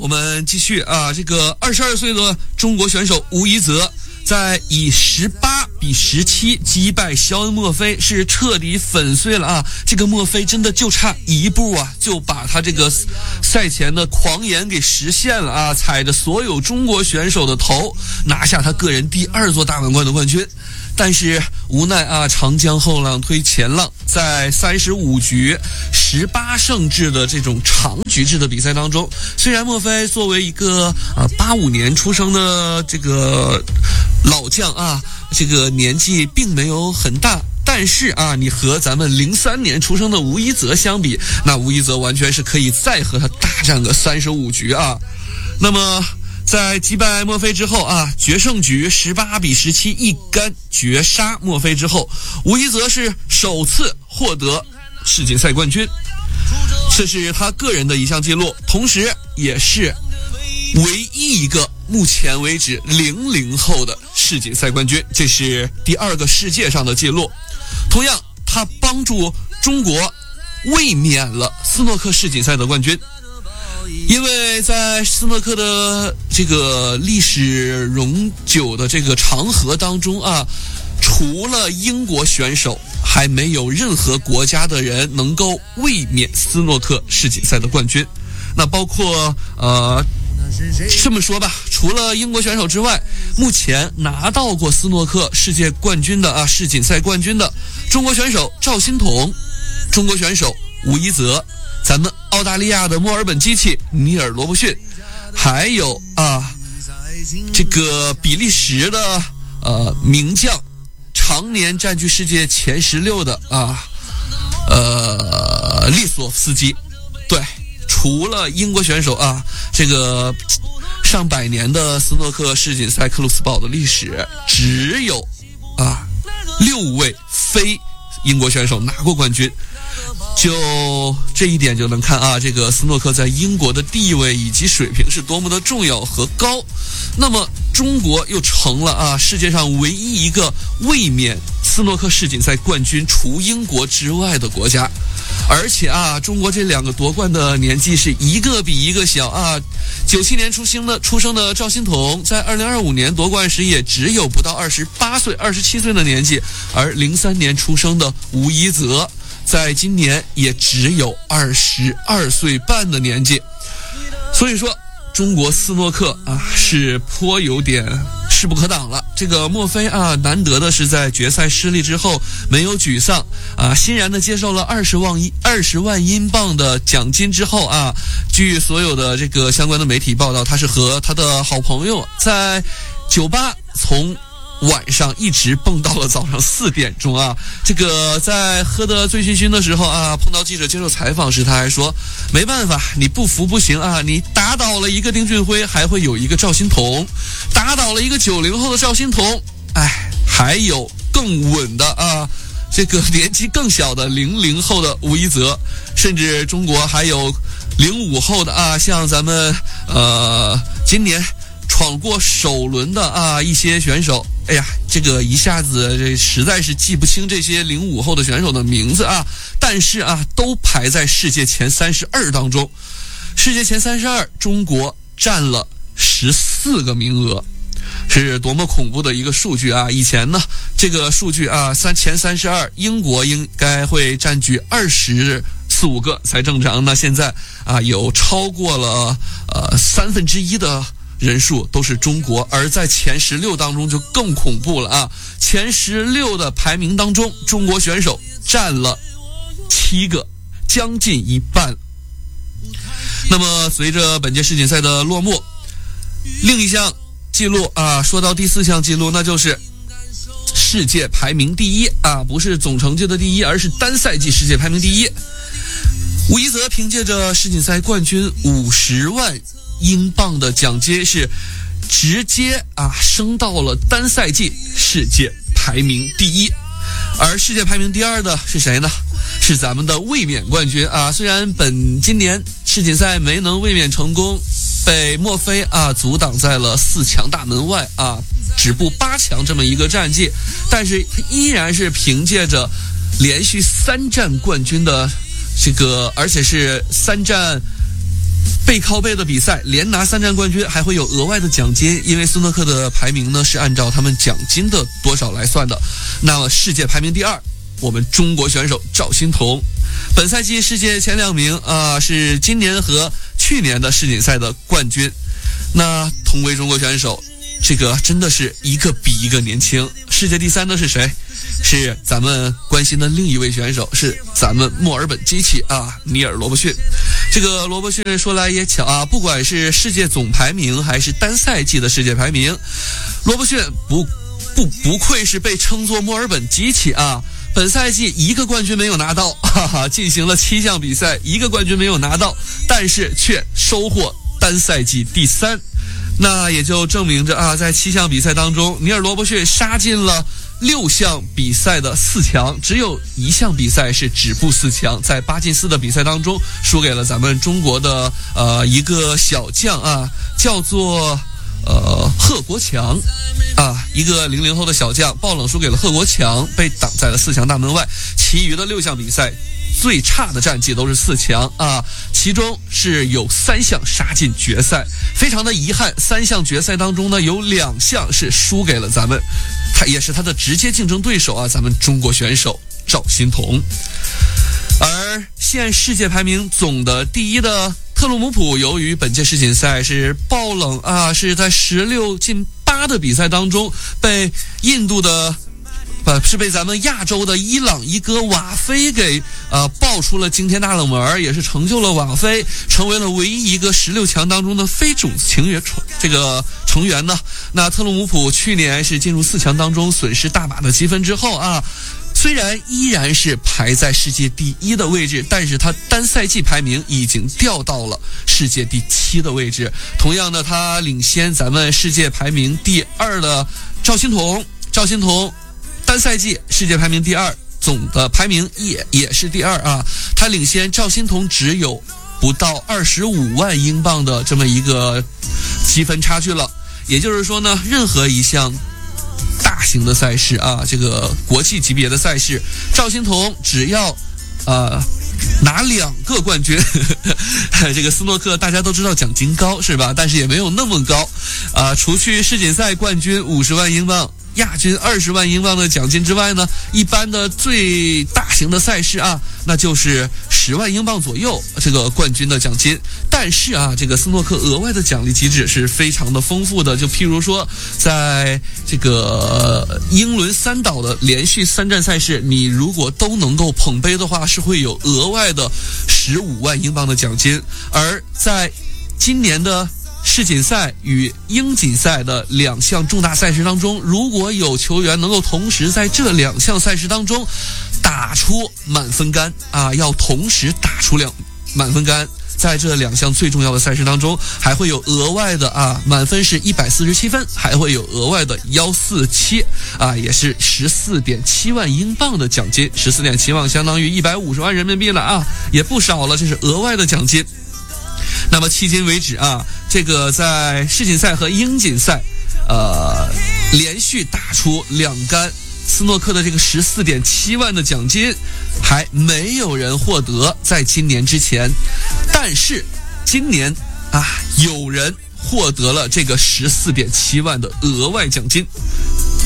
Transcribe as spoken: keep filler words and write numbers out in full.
们继续啊，这个二十二岁的中国选手吴一泽，在以十八比十七击败肖恩墨菲，是彻底粉碎了啊！这个墨菲真的就差一步啊，就把他这个赛前的狂言给实现了啊！踩着所有中国选手的头，拿下他个人第二座大满贯的冠军。但是无奈啊，长江后浪推前浪，在三十五局十八胜制的这种长局制的比赛当中，虽然墨菲作为一个啊八五年出生的这个老将啊，这个年纪并没有很大，但是啊，你和咱们零三年出生的吴一泽相比，那吴一泽完全是可以再和他大战个三十五局啊。那么在击败墨菲之后啊，决胜局十八比十七一杆绝杀墨菲之后，吴一泽是首次获得世锦赛冠军，这是他个人的一项记录，同时也是唯一一个目前为止零零后的世锦赛冠军，这是第二个世界上的记录。同样，他帮助中国卫冕了斯诺克世锦赛的冠军。因为在斯诺克的这个历史永久的这个长河当中啊，除了英国选手，还没有任何国家的人能够卫冕斯诺克世锦赛的冠军。那包括呃这么说吧，除了英国选手之外，目前拿到过斯诺克世界冠军的啊世锦赛冠军的中国选手赵心童，中国选手吴一泽，咱们澳大利亚的墨尔本机器尼尔罗伯逊，还有啊这个比利时的呃名将，常年占据世界前十六的啊呃利索夫斯基。对，除了英国选手啊，这个上百年的斯诺克世锦赛克鲁斯堡的历史，只有啊六位非英国选手拿过冠军。就这一点就能看啊，这个斯诺克在英国的地位以及水平是多么的重要和高。那么中国又成了啊世界上唯一一个卫冕斯诺克世锦赛冠军除英国之外的国家。而且啊，中国这两个夺冠的年纪是一个比一个小啊。九七年出生的出生的赵心童，在二零二五年夺冠时也只有不到二十八岁、二十七岁的年纪，而零三年出生的吴一泽，在今年也只有二十二岁半的年纪。所以说，中国斯诺克啊是颇有点势不可挡了。这个墨菲啊，难得的是在决赛失利之后没有沮丧啊，欣然的接受了二十万一二十万英镑的奖金之后啊，据所有的这个相关的媒体报道，他是和他的好朋友在酒吧从晚上一直蹦到了早上四点钟啊！这个在喝得醉醺醺的时候啊，碰到记者接受采访时，他还说：“没办法，你不服不行啊！你打倒了一个丁俊晖，还会有一个赵心童；打倒了一个九零后的赵心童，哎，还有更稳的啊，这个年纪更小的零零后的吴一泽，甚至中国还有零五后的啊，像咱们呃今年闯过首轮的啊一些选手。”哎呀，这个一下子这实在是记不清这些零五后的选手的名字啊，但是啊，都排在世界前三十二当中。世界前三十二，中国占了十四个名额，是多么恐怖的一个数据啊！以前呢，这个数据啊，三前三十二，英国应该会占据二十四五个才正常。那现在啊，有超过了呃三分之一的人数都是中国，而在前十六当中就更恐怖了啊！前十六的排名当中，中国选手占了七个，将近一半。那么随着本届世锦赛的落幕，另一项记录啊，说到第四项记录，那就是世界排名第一啊，不是总成绩的第一，而是单赛季世界排名第一。吴一泽凭借着世锦赛冠军五十万英镑的奖金，是直接啊升到了单赛季世界排名第一。而世界排名第二的是谁呢？是咱们的卫冕冠军啊！虽然本今年世锦赛没能卫冕成功，被墨菲啊阻挡在了四强大门外啊，止步八强这么一个战绩，但是他依然是凭借着连续三战冠军的这个，而且是三战背靠背的比赛连拿三站冠军，还会有额外的奖金，因为斯诺克的排名呢是按照他们奖金的多少来算的。那么世界排名第二，我们中国选手赵心童，本赛季世界前两名啊、呃，是今年和去年的世锦赛的冠军。那同为中国选手，这个真的是一个比一个年轻。世界第三的是谁？是咱们关心的另一位选手，是咱们墨尔本机器啊，尼尔罗伯逊。这个罗伯逊说来也巧啊，不管是世界总排名还是单赛季的世界排名，罗伯逊不不不愧是被称作墨尔本机器啊。本赛季一个冠军没有拿到，哈哈，进行了七项比赛，一个冠军没有拿到，但是却收获单赛季第三。那也就证明着啊，在七项比赛当中，尼尔罗伯逊杀进了六项比赛的四强，只有一项比赛是止步四强，在八进四的比赛当中输给了咱们中国的呃一个小将啊，叫做呃贺国强啊，一个零零后的小将，爆冷输给了贺国强，被挡在了四强大门外。其余的六项比赛最差的战绩都是四强啊，其中是有三项杀进决赛，非常的遗憾，三项决赛当中呢，有两项是输给了咱们，他也是他的直接竞争对手啊，咱们中国选手赵心童。而现世界排名总的第一的特鲁姆普，由于本届世锦赛是爆冷啊，是在十六进八的比赛当中被印度的。呃，是被咱们亚洲的伊朗一哥瓦菲给呃爆出了惊天大冷门，也是成就了瓦菲成为了唯一一个十六强当中的非种子情缘这个成员呢。那特鲁姆普去年是进入四强当中损失大把的积分之后啊，虽然依然是排在世界第一的位置，但是他单赛季排名已经掉到了世界第七的位置。同样的，他领先咱们世界排名第二的赵心童，赵心童。单赛季世界排名第二，总的排名也也是第二啊，他领先赵心童只有不到二十五万英镑的这么一个积分差距了。也就是说呢，任何一项大型的赛事啊，这个国际级别的赛事，赵心童只要呃拿两个冠军，这个斯诺克大家都知道奖金高是吧？但是也没有那么高啊、呃，除去世锦赛冠军五十万英镑。亚军二十万英镑的奖金之外呢，一般的最大型的赛事啊，那就是十万英镑左右这个冠军的奖金。但是啊，这个斯诺克额外的奖励机制是非常的丰富的，就譬如说，在这个英伦三岛的连续三站赛事，你如果都能够捧杯的话，是会有额外的十五万英镑的奖金。而在今年的世锦赛与英锦赛的两项重大赛事当中，如果有球员能够同时在这两项赛事当中打出满分杆啊，要同时打出两满分杆，在这两项最重要的赛事当中，还会有额外的啊，满分是一百四十七分，还会有额外的一四七啊，也是十四点七万英镑的奖金，十四点七万相当于一百五十万人民币了啊，也不少了，这是额外的奖金。那么迄今为止啊，这个在世锦赛和英锦赛，呃，连续打出两杆斯诺克的这个十四点七万的奖金，还没有人获得在今年之前。但是今年啊，有人获得了这个十四点七万的额外奖金，